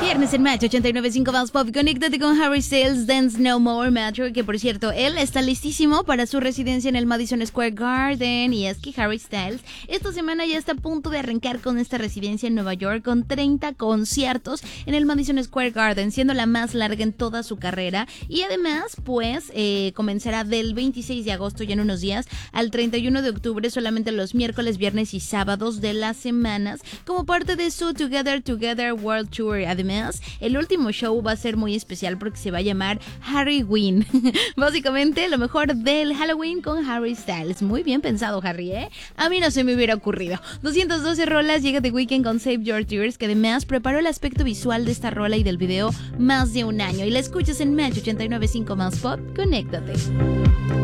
Viernes en Match 89.5 Más Pop. Conéctate con Harry Styles, Dance No More, Metro, que por cierto, él está listísimo para su residencia en el Madison Square Garden. Y es que Harry Styles esta semana ya está a punto de arrancar con esta residencia en Nueva York con 30 conciertos en el Madison Square Garden, siendo la más larga en toda su carrera. Y además, pues, comenzará del 26 de agosto, ya en unos días, al 31 de octubre, solamente los miércoles, viernes y sábados de las semanas, como parte de su Together World Tour. Además, el último show va a ser muy especial porque se va a llamar Harryween. Básicamente, lo mejor del Halloween con Harry Styles. Muy bien pensado, Harry, ¿eh? A mí no se me hubiera ocurrido. 212 rolas llega The Weeknd con Save Your Tears, que además preparó el aspecto visual de esta rola y del video más de un año. Y la escuchas en Match 89.5 Más Pop. Conéctate.